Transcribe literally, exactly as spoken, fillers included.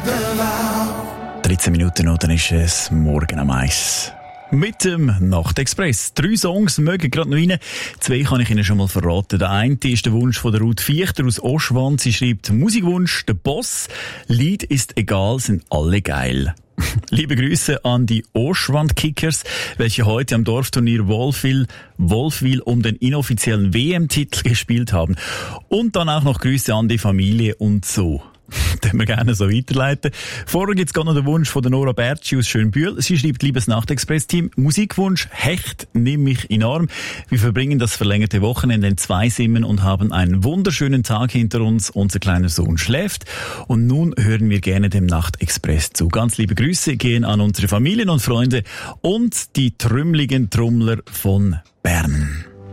dreizehn Minuten und dann ist es morgen am Eis. Mit dem Nachtexpress. Drei Songs mögen gerade noch rein. Zwei kann ich Ihnen schon mal verraten. Der eine ist der Wunsch von der Ruth Fichter aus Oschwand. Sie schreibt, Musikwunsch, der Boss. Lied ist egal, sind alle geil. Liebe Grüße an die Oschwand-Kickers, welche heute am Dorfturnier Wolfwil, Wolfwil um den inoffiziellen W M-Titel gespielt haben. Und dann auch noch Grüße an die Familie und so. Den wir gerne so weiterleiten. Vorher gibt's gerade noch den Wunsch von der Nora Bertschi aus Schönbühl. Sie schreibt, liebes Nachtexpress-Team, Musikwunsch, Hecht, nimm mich in Arm. Wir verbringen das verlängerte Wochenende in Zweisimmen und haben einen wunderschönen Tag hinter uns. Unser kleiner Sohn schläft. Und nun hören wir gerne dem Nachtexpress zu. Ganz liebe Grüße gehen an unsere Familien und Freunde und die trümmeligen Trommler von Bern.